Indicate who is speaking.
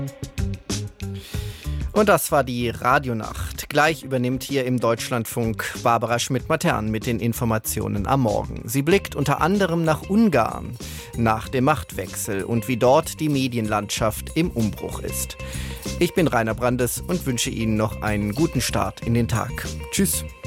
Speaker 1: Und das war die Radionacht. Gleich übernimmt hier im Deutschlandfunk Barbara Schmidt-Matern mit den Informationen am Morgen. Sie blickt unter anderem nach Ungarn, nach dem Machtwechsel und wie dort die Medienlandschaft im Umbruch ist. Ich bin Rainer Brandes und wünsche Ihnen noch einen guten Start in den Tag. Tschüss.